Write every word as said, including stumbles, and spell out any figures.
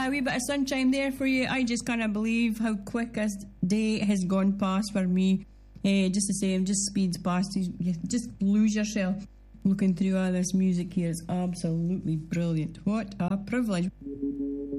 a wee bit of sunshine there for you. I just cannot believe how quick this day has gone past for me. Uh, just the same, just speeds past. You, you just lose yourself looking through all this music here. It's absolutely brilliant. What a privilege.